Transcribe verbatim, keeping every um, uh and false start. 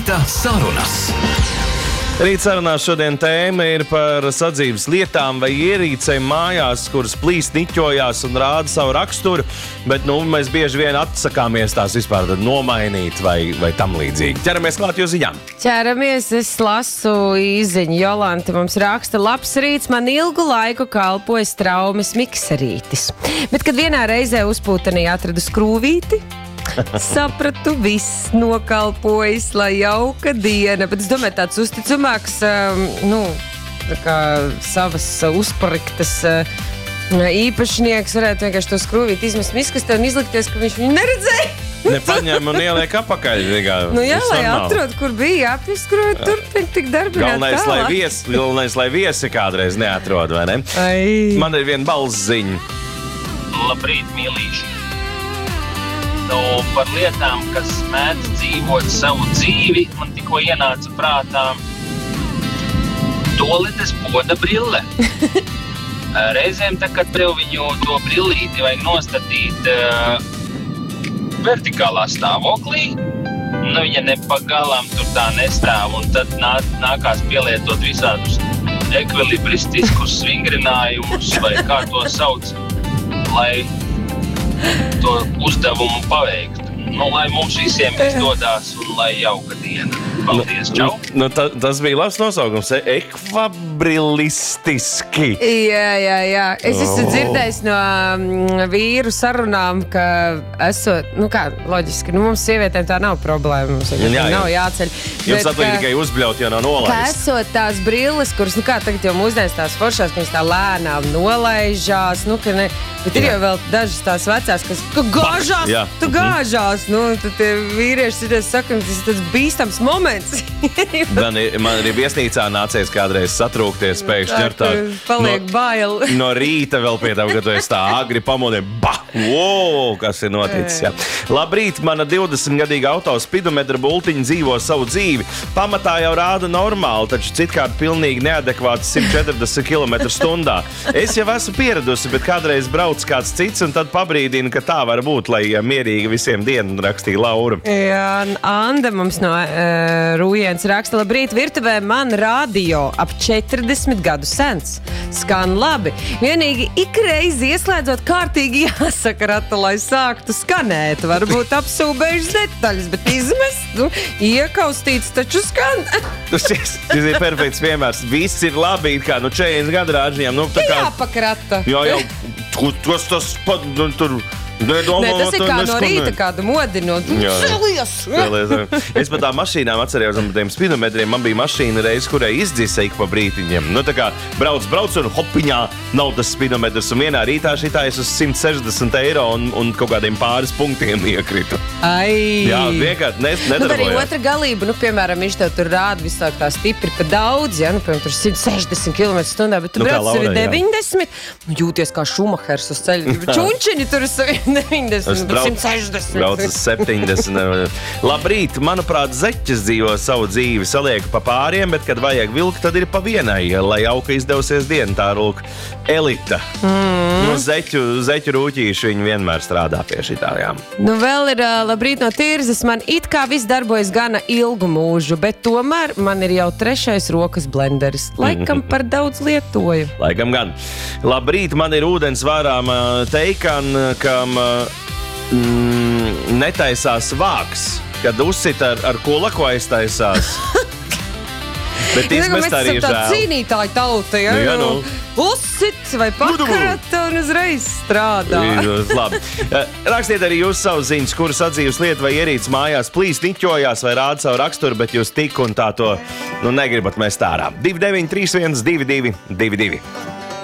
Rīta sarunas. Rīt sarunā šodien tēma ir par sadzīves lietām vai ierīcēm mājās, kuras plīst, niķojās un rāda savu raksturu, bet nu, mēs bieži vien atsakāmies tās vispār nomainīt vai, vai tam līdzīgi. Ķeramies klāt jūsu ziņām. Ķeramies, es lasu īziņu. Jolanta mums raksta: labs rīts, man ilgu laiku kalpoja straumes mikserītis. Bet, kad vienā reizē uzpūtenī atradu skrūvīti, sapratu, viss nokalpojas, lai jauka diena. Bet es domāju, tāds uzticamāks, um, nu, tā kā savas uh, uzpariktas uh, īpašnieks varētu vienkārši to skrūvīti izmest miskastē un izlikties, ka viņš viņu neredzēja. Nepaņem un ieliek apakaļ. Nu jā, lai atrod, kur bija jāpieskrūj, turpin tik darbināt Galvenais, lai tālāk. vies, galvenais, lai viesi kādreiz neatrod, vai ne? Ai. Man ir viena balss ziņa. Labrīt, mīlīši! Nu, par lietām, kas mēdz dzīvot savu dzīvi, man tikko ienāca prātā toaletes poda brille. Reizēm, tā, kad tev viņu to brillīti vajag nostatīt uh, vertikālā stāvoklī, nu, viņa nepagalām tur tā nestāv, un tad nā, nākās pielietot visādus ekvilibristiskus vingrinājumus, vai kā to sauc, lai to uzdevumu paveiktu. Nu, lai mums visiem izdodās un lai jauka diena. Paldies, čau! Nu, ta, tas bija labs nosaukums. Ekvabrilistiski. Jā, jā, jā. Es esmu Oh. dzirdējis no um, vīru sarunām, ka esot, nu kā, loģiski, nu mums sievietēm tā nav problēma, mums Jā, jā. nav jāceļ. Jums Bet, atliek ka- tikai uzbļaut, jo nav Ka nolaists. esot tās brilles, kuras, nu kā tagad jau mūsdienās tās foršās, ka viņas tā lēnām nolaižās, nu ka ne, bet ir Jā. jau vēl dažas tās vecās, kas, ka gāžās, Jā. tu gāžās, nu, tad tie vīrieši ir, saka, tas ir tāds bīstams moments. Man, ir- man arī viesnīcā nācies kādreiz satrūkties pēkšņi ar tā. Paliek bail. No rīta vēl pie tam, ka tu esi tā agri pamodies. Bah! Wow! Kas ir noticis? Jā. Labrīt, mana divdesmitgadīga auto spidometra bultiņa dzīvo savu dzīvi. Pamatā jau rāda normāli, taču citkārt pilnīgi neadekvāti simt četrdesmit kilometru stundā. Es jau esmu pieradusi, bet kādreiz brauc kāds cits un tad pabrīdina, ka tā var būt, lai mierīgi visiem dienu rakstīja Laura. Jā, Anda mums no uh, Rūjienas raksta: labrīt, virtuvē man radio ap četrdesmit gadu sens. Skan labi. Vienīgi ikreiz ieslēdzot kārtīgi jāsaka rata, lai sāktu skanēt. Varbūt apsūbējušas detaļas, bet izmest, nu, iekaustīts taču skan. Tas, šis, šis ir perfekts piemērs. Viss ir labi, kā nu četrdesmit gadu rāžņiem. Nu, tā kā, Jāpakrata. jā, jau, tas tas pat, nu, tur. Nedomā, Nē, tas ir kā no neskanē. rīta kādu modinot. Jā, jā. Celies! Celies. Es par tām mašīnām atceros, un par tiem spidometriem. Man bija mašīna reiz, kurai izdzisa ik pa brītiņiem. Nu, tā kā brauc, brauc un hopiņā nav tas spidometrs. Un vienā rītā šitā es uz simt sešdesmit eiro un, un kaut kādiem pāris punktiem iekritu. Ai! Jā, vienkārši ne, Nu, arī nedarbojās. otra galība, nu, piemēram, viņš tev tur rāda visāk tā stipri pa daudz, ja, nu, piemēram, tur simt sešdesmit kilometru stundā, bet tu Nu, kā brauc arī Laurai, jā. deviņdesmit, nu, jūties kā Šumahers uz ceļa. Čunčiņi tur ir deviņdesmit, bet simt sešdesmit. brauc uz septiņdesmit. Labrīt, manuprāt, zeķis dzīvo savu dzīvi, saliek pa pāriem, bet, kad vajag vilkt, tad ir pa vienai, lai jauka izdevusies diena. Tā rūk elita. Mm. Nu, zeķu, zeķu rūķīši viņi vienmēr strādā pie šitājām. Nu, vēl ir ā, labrīt no Tirzas. Man it kā viss darbojas gana ilgu mūžu, bet tomēr man ir jau trešais rokas blenderis. Laikam par daudz lietoju. Laikam gan. Labrīt, man ir ūdens vārāma teikana, kam mm, netaisās vāks, kad uzsit ar, ar kulaku aiztaisās. Bet Ja, mēs izmest arī esam tā žēl. cīnītāja tauta, ja? Nu, jā, nu. Uzsit vai pakarata un uzreiz strādā. Jūs, labi. Rakstiet arī jūs savu ziņas, kuras atzīves lieta vai ierīces mājās plīst, niķojās vai rāda savu raksturu, bet jūs tik un tā to nu, negribat mest ārā. divi deviņi trīs viens divi divi divi divi.